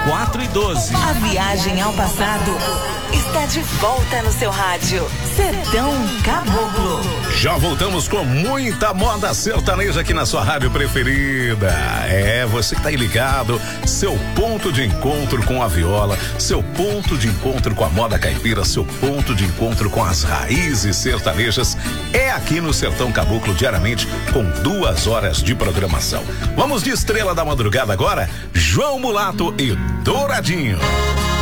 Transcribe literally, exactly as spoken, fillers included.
quatro e doze. A viagem ao passado está de volta no seu rádio. Sertão Caboclo. Já voltamos com muita moda sertaneja aqui na sua rádio preferida. É, você que tá aí ligado, seu ponto de encontro com a viola, seu ponto de encontro com a moda caipira, seu ponto de encontro com as raízes sertanejas, é aqui no Sertão Caboclo diariamente com duas horas de programação. Vamos de Estrela da Madrugada agora, João Mulato e Douradinho.